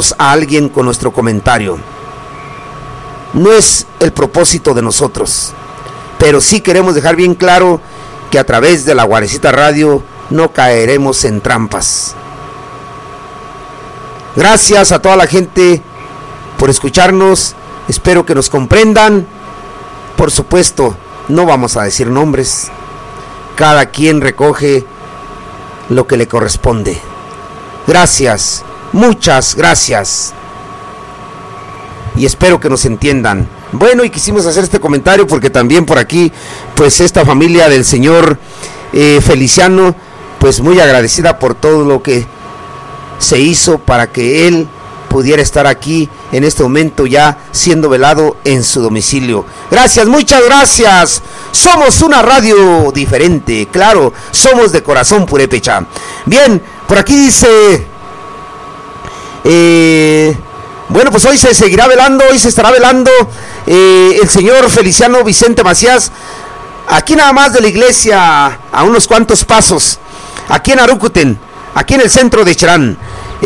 a alguien con nuestro comentario. No es el propósito de nosotros, pero sí queremos dejar bien claro que a través de la Guarecita Radio no caeremos en trampas. Gracias a toda la gente por escucharnos, espero que nos comprendan. Por supuesto, no vamos a decir nombres, cada quien recoge lo que le corresponde. Gracias, muchas gracias, y espero que nos entiendan. Bueno, y quisimos hacer este comentario porque también por aquí, pues esta familia del señor Feliciano, pues muy agradecida por todo lo que se hizo para que él pudiera estar aquí en este momento ya siendo velado en su domicilio. Gracias, muchas gracias. Somos una radio diferente, claro, somos de corazón purépecha. Bien, por aquí dice, bueno, pues hoy se seguirá velando, hoy se estará velando el señor Feliciano Vicente Macías, aquí nada más de la iglesia, a unos cuantos pasos, aquí en Arucuten, aquí en el centro de Cherán.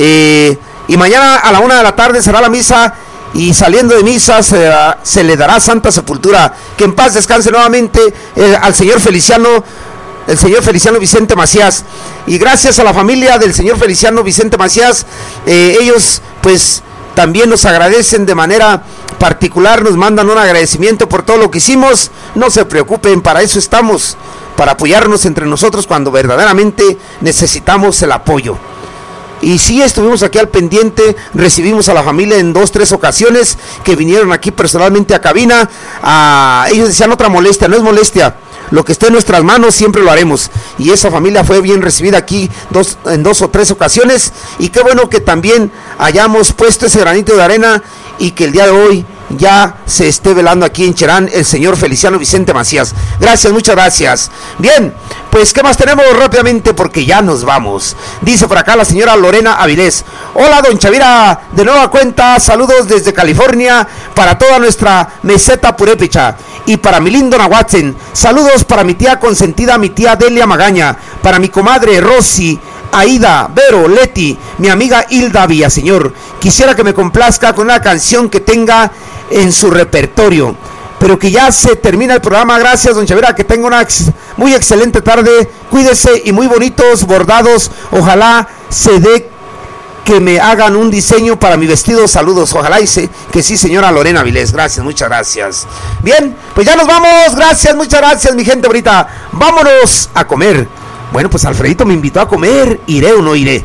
Y mañana a la 1 de la tarde será la misa, y saliendo de misa se le dará santa sepultura. Que en paz descanse nuevamente al señor Feliciano, el señor Feliciano Vicente Macías. Y gracias a la familia del señor Feliciano Vicente Macías, ellos pues también nos agradecen de manera particular, nos mandan un agradecimiento por todo lo que hicimos. No se preocupen, para eso estamos, para apoyarnos entre nosotros cuando verdaderamente necesitamos el apoyo. Y sí, estuvimos aquí al pendiente, recibimos a la familia en 2-3 ocasiones que vinieron aquí personalmente a cabina. Ellos decían otra molestia, no es molestia, lo que esté en nuestras manos siempre lo haremos. Y esa familia fue bien recibida aquí en 2 o 3 ocasiones, y qué bueno que también hayamos puesto ese granito de arena y que el día de hoy ya se esté velando aquí en Cherán el señor Feliciano Vicente Macías. Gracias, muchas gracias. Bien, pues ¿qué más tenemos rápidamente? Porque ya nos vamos. Dice por acá la señora Lorena Avilés: hola don Chavira, de nueva cuenta, saludos desde California para toda nuestra meseta purépecha y para mi lindo Nahuatzen. Saludos para mi tía consentida, mi tía Delia Magaña, para mi comadre Rosy, Aida, Vero, Leti, mi amiga Hilda Villaseñor. Quisiera que me complazca con una canción que tenga en su repertorio, pero que ya se termina el programa. Gracias don Chavira, que tenga una muy excelente tarde, cuídese, y muy bonitos bordados, ojalá se dé que me hagan un diseño para mi vestido. Saludos, ojalá que sí, señora Lorena Vilés. Gracias, muchas gracias. Bien, pues ya nos vamos. Gracias, muchas gracias mi gente bonita. Vámonos a comer. Bueno, pues Alfredito me invitó a comer, iré o no iré.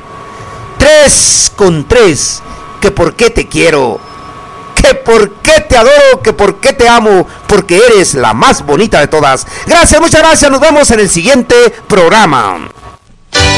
3 con 3, que por qué te quiero, que por qué te adoro, que por qué te amo, porque eres la más bonita de todas. Gracias, muchas gracias, nos vemos en el siguiente programa.